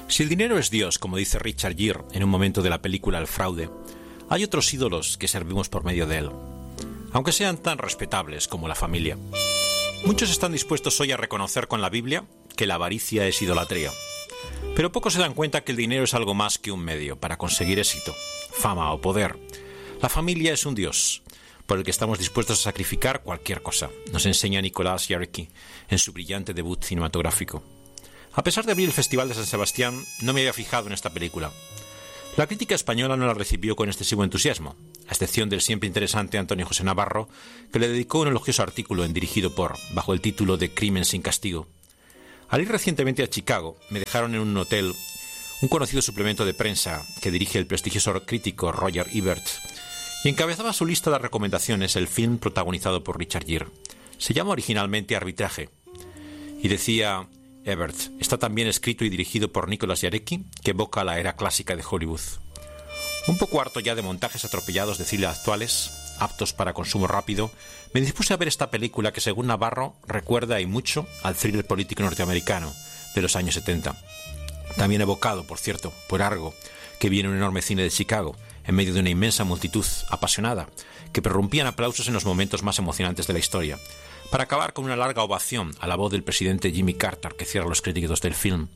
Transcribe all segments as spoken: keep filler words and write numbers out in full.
Si el dinero es Dios, como dice Richard Gere en un momento de la película El fraude, hay otros ídolos que servimos por medio de él, aunque sean tan respetables como la familia. Muchos están dispuestos hoy a reconocer con la Biblia que la avaricia es idolatría, pero pocos se dan cuenta que el dinero es algo más que un medio para conseguir éxito, fama o poder. La familia es un Dios por el que estamos dispuestos a sacrificar cualquier cosa, nos enseña Nicolas Jarecki en su brillante debut cinematográfico. A pesar de abrir el Festival de San Sebastián, no me había fijado en esta película. La crítica española no la recibió con excesivo entusiasmo, a excepción del siempre interesante Antonio José Navarro, que le dedicó un elogioso artículo en Dirigido por, bajo el título de Crimen sin castigo. Al ir recientemente a Chicago, me dejaron en un hotel un conocido suplemento de prensa que dirige el prestigioso crítico Roger Ebert, y encabezaba su lista de recomendaciones el film protagonizado por Richard Gere. Se llama originalmente Arbitraje, y decía: Ebert está también escrito y dirigido por Nicolas Jarecki, que evoca la era clásica de Hollywood. Un poco harto ya de montajes atropellados de cine actuales, aptos para consumo rápido, me dispuse a ver esta película que, según Navarro, recuerda y mucho al thriller político norteamericano de los años setenta. También evocado, por cierto, por Argo, que vi en un enorme cine de Chicago, en medio de una inmensa multitud apasionada, que prorrumpían aplausos en los momentos más emocionantes de la historia, para acabar con una larga ovación a la voz del presidente Jimmy Carter que cierra los créditos del film.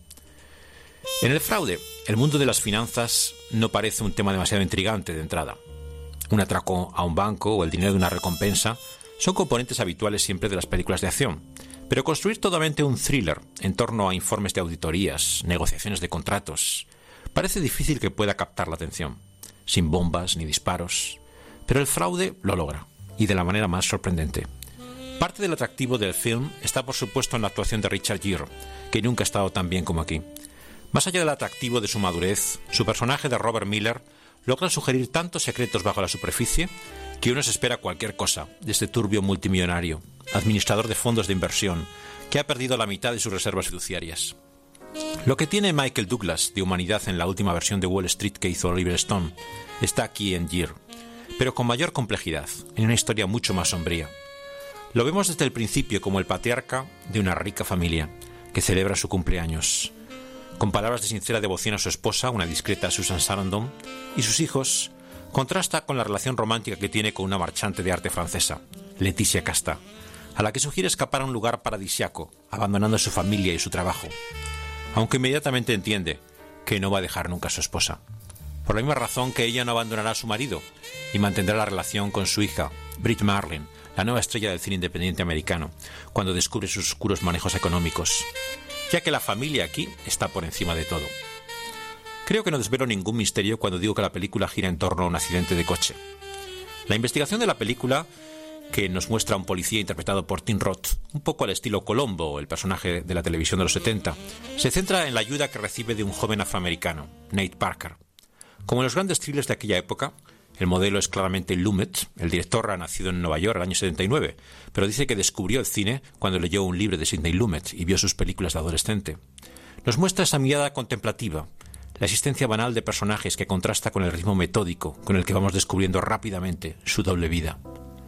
En El fraude, el mundo de las finanzas no parece un tema demasiado intrigante de entrada. Un atraco a un banco o el dinero de una recompensa son componentes habituales siempre de las películas de acción, pero construir totalmente un thriller en torno a informes de auditorías, negociaciones de contratos, parece difícil que pueda captar la atención, sin bombas ni disparos, pero El fraude lo logra, y de la manera más sorprendente. Parte del atractivo del film está, por supuesto, en la actuación de Richard Gere, que nunca ha estado tan bien como aquí. Más allá del atractivo de su madurez, su personaje de Robert Miller logra sugerir tantos secretos bajo la superficie que uno se espera cualquier cosa de este turbio multimillonario, administrador de fondos de inversión, que ha perdido la mitad de sus reservas fiduciarias. Lo que tiene Michael Douglas de humanidad en la última versión de Wall Street que hizo Oliver Stone está aquí en Gere, pero con mayor complejidad, en una historia mucho más sombría. Lo vemos desde el principio como el patriarca de una rica familia que celebra su cumpleaños. Con palabras de sincera devoción a su esposa, una discreta Susan Sarandon, y sus hijos, contrasta con la relación romántica que tiene con una marchante de arte francesa, Leticia Casta, a la que sugiere escapar a un lugar paradisiaco, abandonando su familia y su trabajo, aunque inmediatamente entiende que no va a dejar nunca a su esposa. Por la misma razón que ella no abandonará a su marido y mantendrá la relación con su hija, Brit Marlin, la nueva estrella del cine independiente americano, cuando descubre sus oscuros manejos económicos, ya que la familia aquí está por encima de todo. Creo que no desvelo ningún misterio cuando digo que la película gira en torno a un accidente de coche. La investigación de la película, que nos muestra a un policía interpretado por Tim Roth, un poco al estilo Colombo, el personaje de la televisión de los setenta, se centra en la ayuda que recibe de un joven afroamericano, Nate Parker. Como en los grandes thrillers de aquella época, el modelo es claramente Lumet. El director ha nacido en Nueva York el año setenta y nueve, pero dice que descubrió el cine cuando leyó un libro de Sidney Lumet y vio sus películas de adolescente. Nos muestra esa mirada contemplativa, la existencia banal de personajes que contrasta con el ritmo metódico con el que vamos descubriendo rápidamente su doble vida.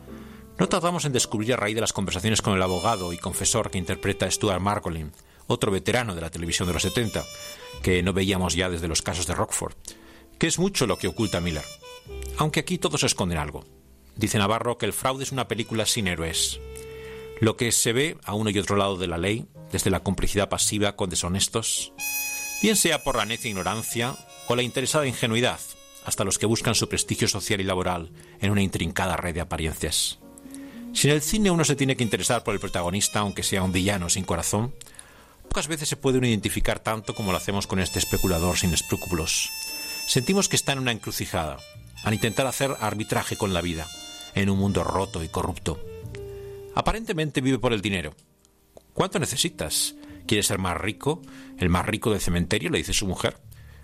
No tardamos en descubrir a raíz de las conversaciones con el abogado y confesor que interpreta a Stuart Margolin, otro veterano de la televisión de los setenta, que no veíamos ya desde los casos de Rockford, que es mucho lo que oculta Miller. Aunque aquí todos esconden algo. Dice Navarro que El fraude es una película sin héroes. Lo que se ve a uno y otro lado de la ley, desde la complicidad pasiva con deshonestos, bien sea por la necia ignorancia o la interesada ingenuidad, hasta los que buscan su prestigio social y laboral en una intrincada red de apariencias. Si en el cine uno se tiene que interesar por el protagonista, aunque sea un villano sin corazón, pocas veces se puede uno identificar tanto como lo hacemos con este especulador sin escrúpulos. Sentimos que está en una encrucijada, al intentar hacer arbitraje con la vida, en un mundo roto y corrupto. Aparentemente vive por el dinero. ¿Cuánto necesitas? ¿Quieres ser más rico? ¿El más rico del cementerio?, le dice su mujer.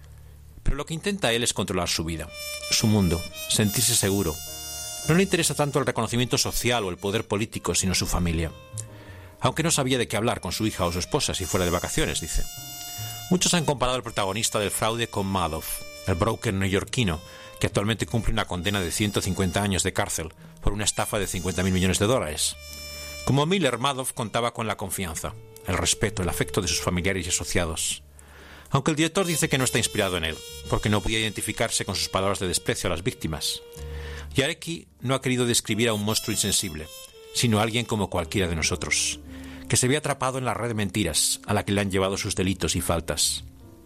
Pero lo que intenta él es controlar su vida, su mundo, sentirse seguro. No le interesa tanto el reconocimiento social o el poder político, sino su familia. Aunque no sabía de qué hablar con su hija o su esposa si fuera de vacaciones, dice. Muchos han comparado al protagonista del fraude con Madoff, el broker neoyorquino, que actualmente cumple una condena de ciento cincuenta años de cárcel por una estafa de cincuenta mil millones de dólares. Como Miller, Madoff contaba con la confianza, el respeto, el afecto de sus familiares y asociados. Aunque el director dice que no está inspirado en él, porque no podía identificarse con sus palabras de desprecio a las víctimas. Jarecki no ha querido describir a un monstruo insensible, sino a alguien como cualquiera de nosotros, que se ve atrapado en la red de mentiras a la que le han llevado sus delitos y faltas.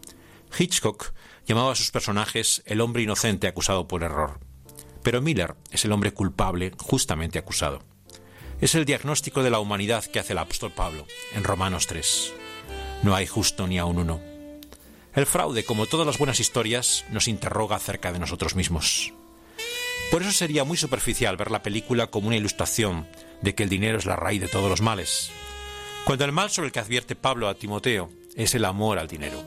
Hitchcock llamaba a sus personajes el hombre inocente acusado por error, pero Miller es el hombre culpable justamente acusado. Es el diagnóstico de la humanidad que hace el apóstol Pablo en Romanos tres. No hay justo ni aun uno. El fraude, como todas las buenas historias, nos interroga acerca de nosotros mismos. Por eso sería muy superficial ver la película como una ilustración de que el dinero es la raíz de todos los males, cuando el mal sobre el que advierte Pablo a Timoteo es el amor al dinero,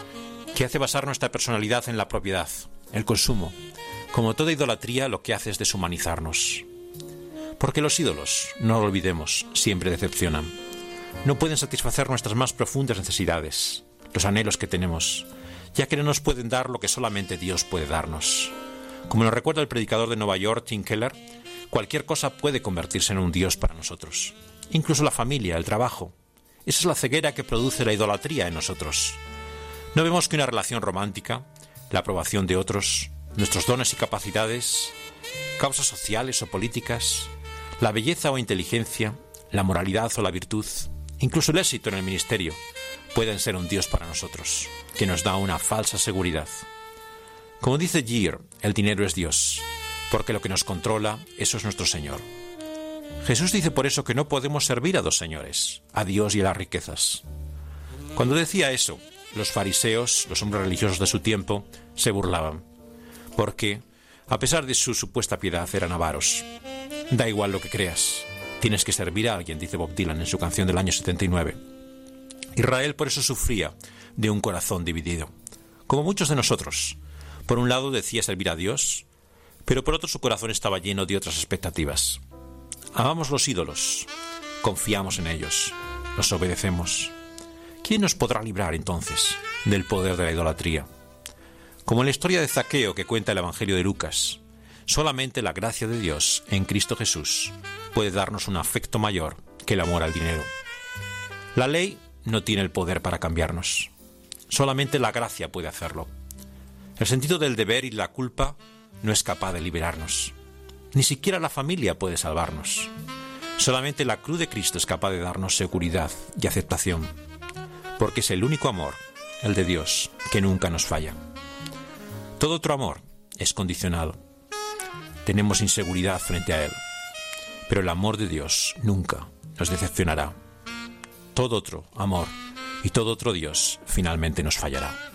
que hace basar nuestra personalidad en la propiedad, el consumo. Como toda idolatría, lo que hace es deshumanizarnos. Porque los ídolos, no lo olvidemos, siempre decepcionan. No pueden satisfacer nuestras más profundas necesidades, los anhelos que tenemos, ya que no nos pueden dar lo que solamente Dios puede darnos. Como nos recuerda el predicador de Nueva York, Tim Keller, cualquier cosa puede convertirse en un Dios para nosotros. Incluso la familia, el trabajo. Esa es la ceguera que produce la idolatría en nosotros. No vemos que una relación romántica, la aprobación de otros, nuestros dones y capacidades, causas sociales o políticas, la belleza o inteligencia, la moralidad o la virtud, incluso el éxito en el ministerio, pueden ser un Dios para nosotros, que nos da una falsa seguridad. Como dice Gere, el dinero es Dios, porque lo que nos controla, eso es nuestro Señor. Jesús dice por eso que no podemos servir a dos señores, a Dios y a las riquezas. Cuando decía eso, los fariseos, los hombres religiosos de su tiempo, se burlaban, porque, a pesar de su supuesta piedad, eran avaros. Da igual lo que creas, tienes que servir a alguien, dice Bob Dylan en su canción del año setenta y nueve. Israel por eso sufría de un corazón dividido, como muchos de nosotros. Por un lado decía servir a Dios, pero por otro su corazón estaba lleno de otras expectativas. Amamos los ídolos, confiamos en ellos, los obedecemos. ¿Quién nos podrá librar entonces del poder de la idolatría? Como en la historia de Zaqueo que cuenta el Evangelio de Lucas, solamente la gracia de Dios en Cristo Jesús puede darnos un afecto mayor que el amor al dinero. La ley no tiene el poder para cambiarnos. Solamente la gracia puede hacerlo. El sentido del deber y la culpa no es capaz de liberarnos. Ni siquiera la familia puede salvarnos. Solamente la cruz de Cristo es capaz de darnos seguridad y aceptación, porque es el único amor, el de Dios, que nunca nos falla. Todo otro amor es condicionado. Tenemos inseguridad frente a él, pero el amor de Dios nunca nos decepcionará. Todo otro amor y todo otro Dios finalmente nos fallará.